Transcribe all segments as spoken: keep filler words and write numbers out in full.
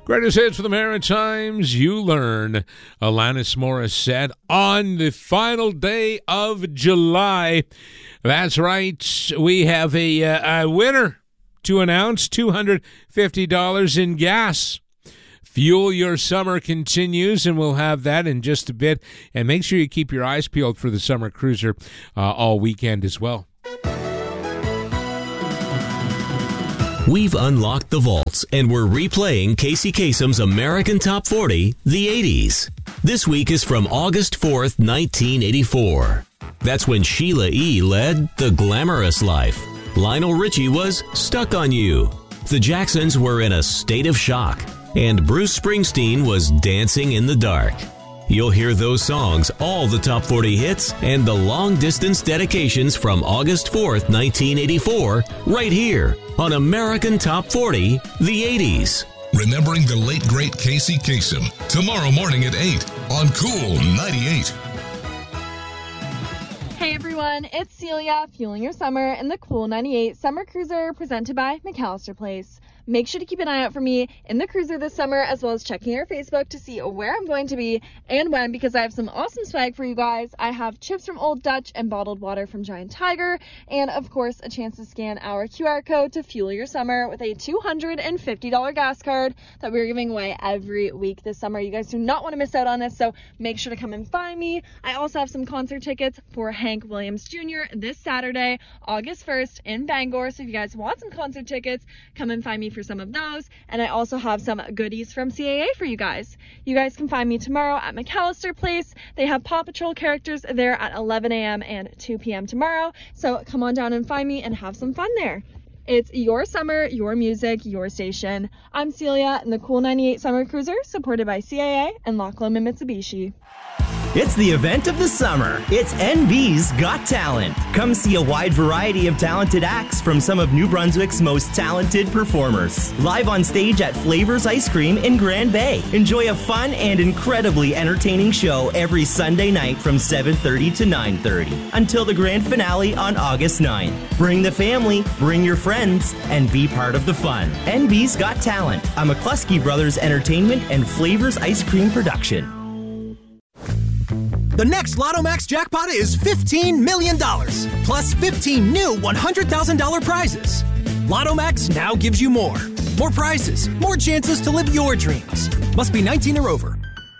Greatest hits for the Maritimes, you learn. Alanis Morissette on the final day of July. That's right. We have a, uh, a winner to announce, two hundred fifty dollars in gas. Fuel Your Summer continues, and we'll have that in just a bit. And make sure you keep your eyes peeled for the Summer Cruiser uh, all weekend as well. We've unlocked the vaults, and we're replaying Casey Kasem's American Top forty, the eighties. This week is from August fourth, nineteen eighty-four. That's when Sheila E. led The Glamorous Life. Lionel Richie was Stuck on You. The Jacksons were In a State of Shock. And Bruce Springsteen was Dancing in the Dark. You'll hear those songs, all the top forty hits, and the long-distance dedications from August fourth, nineteen eighty-four, right here on American Top forty, the eighties. Remembering the late, great Casey Kasem, tomorrow morning at eight on Cool ninety-eight. Hey everyone, it's Celia, fueling your summer in the Cool ninety-eight Summer Cruiser presented by McAllister Place. Make sure to keep an eye out for me in the cruiser this summer, as well as checking our Facebook to see where I'm going to be and when, because I have some awesome swag for you guys. I have chips from Old Dutch and bottled water from Giant Tiger, and of course a chance to scan our Q R code to fuel your summer with a two hundred fifty dollars gas card that we're giving away every week this summer. You guys do not want to miss out on this, so make sure to come and find me. I also have some concert tickets for Hank Williams Junior this Saturday, August first in Bangor, so if you guys want some concert tickets, come and find me for some of those. And I also have some goodies from C A A for you guys. You guys can find me tomorrow at McAllister Place. They have Paw Patrol characters there at eleven a.m. and two p.m. tomorrow, so come on down and find me and have some fun there. It's your summer, your music, your station. I'm Celia in the Cool ninety-eight Summer Cruiser, supported by C A A and Loch Lomond Mitsubishi. It's the event of the summer. It's N B's Got Talent. Come see a wide variety of talented acts from some of New Brunswick's most talented performers. Live on stage at Flavors Ice Cream in Grand Bay. Enjoy a fun and incredibly entertaining show every Sunday night from seven thirty to nine thirty until the grand finale on August ninth. Bring the family, bring your friends, and be part of the fun. N B's Got Talent, a McCluskey Brothers Entertainment and Flavors Ice Cream production. The next Lotto Max jackpot is fifteen million dollars, plus fifteen new one hundred thousand dollars prizes. Lotto Max now gives you more. More prizes, more chances to live your dreams. Must be nineteen or over.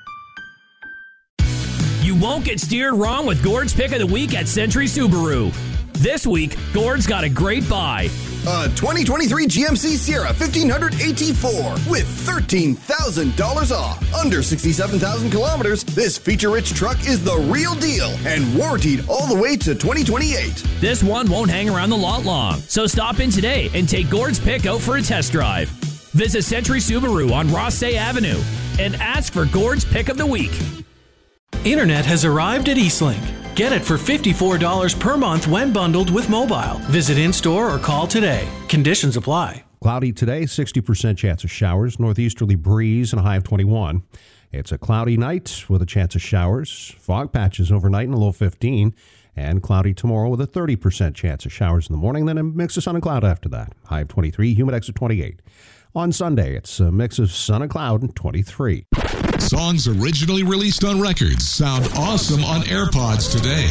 You won't get steered wrong with Gord's Pick of the Week at Century Subaru. This week, Gord's got a great buy. A twenty twenty-three G M C Sierra fifteen hundred A T four with thirteen thousand dollars off. Under sixty-seven thousand kilometers, this feature-rich truck is the real deal and warranted all the way to twenty twenty-eight. This one won't hang around the lot long, so stop in today and take Gord's Pick out for a test drive. Visit Century Subaru on Rossay Avenue and ask for Gord's Pick of the Week. Internet has arrived at Eastlink. Get it for fifty-four dollars per month when bundled with mobile. Visit in-store or call today. Conditions apply. Cloudy today, sixty percent chance of showers, northeasterly breeze and a high of twenty-one. It's a cloudy night with a chance of showers, fog patches overnight and a low fifteen, and cloudy tomorrow with a thirty percent chance of showers in the morning, then a mix of sun and cloud after that. High of twenty-three, humidex of twenty-eight. On Sunday, it's a mix of sun and cloud and twenty-three. Songs originally released on records sound awesome on AirPods today.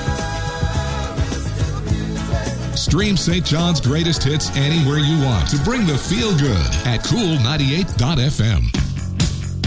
Stream Saint John's greatest hits anywhere you want to bring the feel good at cool ninety-eight dot f m.